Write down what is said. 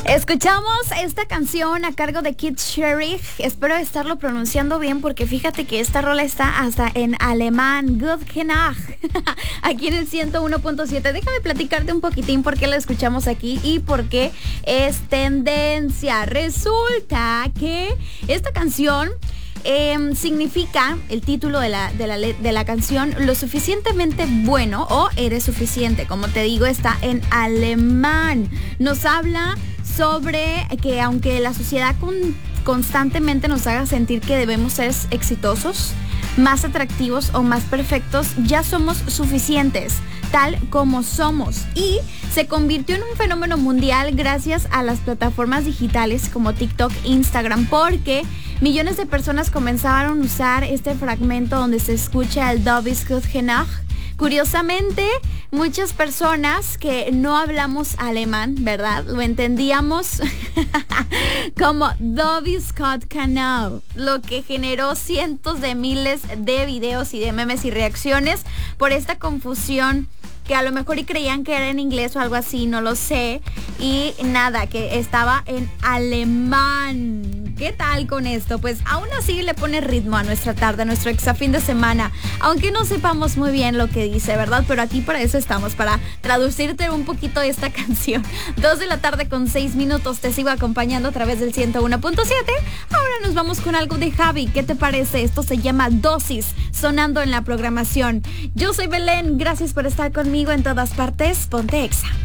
Escuchamos esta canción a cargo de Kid Sherry. Espero estarlo pronunciando bien porque fíjate que esta rola está hasta en alemán. Good Genach. Aquí en el 101.7. Déjame platicarte un poquitín por qué la escuchamos aquí y por qué es tendencia. Resulta que esta canción significa, el título de la canción, lo suficientemente bueno o eres suficiente. Como te digo, está en alemán. Nos habla sobre que aunque la sociedad constantemente nos haga sentir que debemos ser exitosos, más atractivos o más perfectos, ya somos suficientes tal como somos, y se convirtió en un fenómeno mundial gracias a las plataformas digitales como TikTok, Instagram, porque millones de personas comenzaron a usar este fragmento donde se escucha el "Du bist gut genug". Curiosamente, muchas personas que no hablamos alemán, ¿verdad?, lo entendíamos como "Du bist gut genug", lo que generó cientos de miles de videos y de memes y reacciones por esta confusión, que a lo mejor y creían que era en inglés o algo así, no lo sé. Y nada, que estaba en alemán. ¿Qué tal con esto? Pues aún así le pone ritmo a nuestra tarde, a nuestro extra fin de semana. Aunque no sepamos muy bien lo que dice, ¿verdad? Pero aquí para eso estamos, para traducirte un poquito esta canción. 2 de la tarde con 6 minutos. Te sigo acompañando a través del 101.7. Ahora nos vamos con algo de Javi. ¿Qué te parece? Esto se llama Dosis, sonando en la programación. Yo soy Belén. Gracias por estar conmigo en todas partes. Ponte Exa.